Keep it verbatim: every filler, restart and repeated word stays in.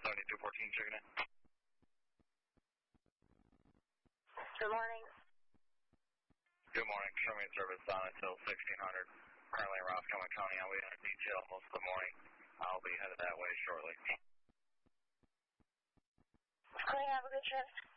seventy-two fourteen, checking in. Good morning. Good morning. Show me service on until sixteen hundred. Currently in Roscommon County. I'll be in detail most of the morning. I'll be headed that way shortly. Okay, have a good trip.